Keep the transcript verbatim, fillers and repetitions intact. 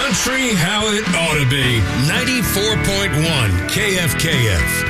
Country how it ought to be. ninety-four point one K F K F.